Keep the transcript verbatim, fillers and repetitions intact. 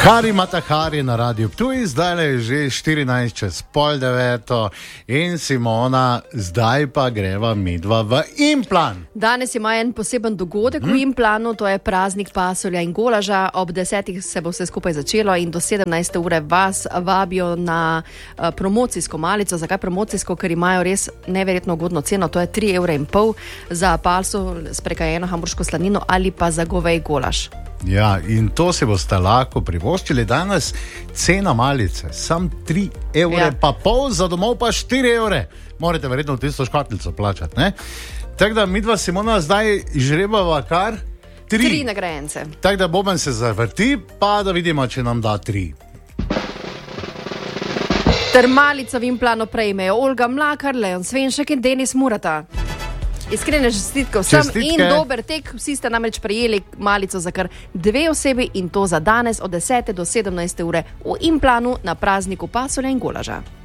Hari Matahari na Radiu Ptuj, zdaj je že štirinajst čez pol deveto in Simona, zdaj pa greva midva v Implan. Danes ima en poseben dogodek hmm? v Implanu, to je praznik pasulja in golaža. Ob desetih se bo vse skupaj začelo in do sedemnajste ure vas vabijo na uh, promocijsko malico. Zakaj promocijsko? Ker imajo res neverjetno ugodno ceno, to je tri evre in pol za pasulj s prekajeno hamburško slanino ali pa za govej golaž. Ja, in to se boste lahko privoščili danes. Cena malice, sam tri evre, ja. Pa pol, za domov pa štiri evre. Morate verjetno tisto škatlico plačati, ne? Tako da midva Simona zdaj žrebava kar tri. Tri nagrajence. Tako da Boban se zavrti, pa da vidimo, če nam da tri. Ter malico v Implanu prejmejo Olga Mlakar, Leon Svenšek in Denis Murata. Iskrene čestitke vsem in dober tek. Vsi ste namreč prejeli malico za kar dve osebi in to za danes od desete do sedemnajste ure v Implanu na prazniku pasulja in golaža.